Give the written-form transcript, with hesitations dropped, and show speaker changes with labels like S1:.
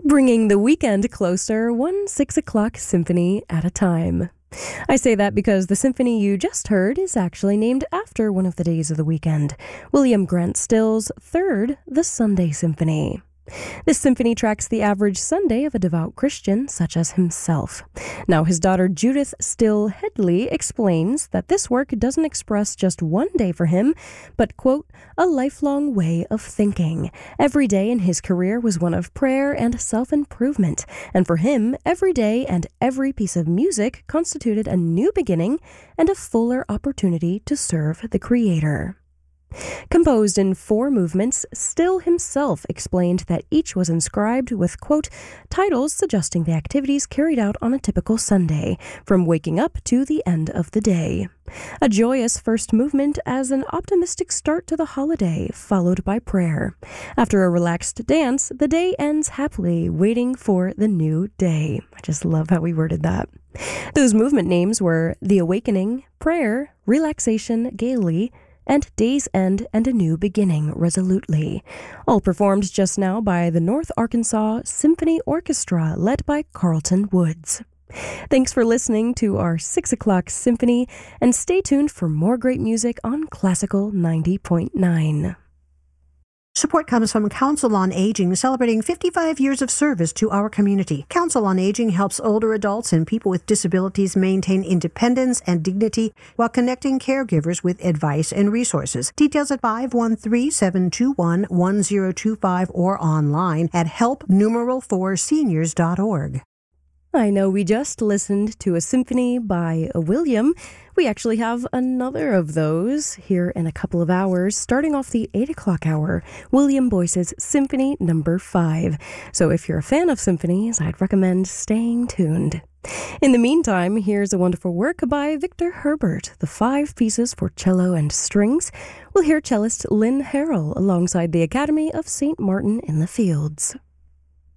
S1: bringing the weekend closer, one 6 o'clock symphony at a time. I say that because the symphony you just heard is actually named after one of the days of the weekend, William Grant Still's third, the Sunday Symphony. This symphony tracks the average Sunday of a devout Christian such as himself. Now, his daughter Judith Still Headley explains that this work doesn't express just one day for him, but, quote, a lifelong way of thinking. Every day in his career was one of prayer and self-improvement, and for him, every day and every piece of music constituted a new beginning and a fuller opportunity to serve the Creator. Composed in 4 movements, Still himself explained that each was inscribed with, quote, titles suggesting the activities carried out on a typical Sunday, from waking up to the end of the day. A joyous first movement as an optimistic start to the holiday, followed by prayer. After a relaxed dance, the day ends happily, waiting for the new day. I just love how we worded that. Those movement names were The Awakening, Prayer, Relaxation, Gaily, and Day's End and a New Beginning resolutely, all performed just now by the North Arkansas Symphony Orchestra, led by Carlton Woods. Thanks for listening to our 6 o'clock symphony, and stay tuned for more great music on Classical 90.9.
S2: Support comes from Council on Aging, celebrating 55 years of service to our community. Council on Aging helps older adults and people with disabilities maintain independence and dignity while connecting caregivers with advice and resources. Details at 513-721-1025 or online at help4seniors.org.
S1: I know we just listened to a symphony by William. We actually have another of those here in a couple of hours, starting off the 8 o'clock hour, William Boyce's Symphony No. 5. So if you're a fan of symphonies, I'd recommend staying tuned. In the meantime, here's a wonderful work by Victor Herbert, the 5 pieces for cello and strings. We'll hear cellist Lynn Harrell alongside the Academy of St. Martin in the Fields.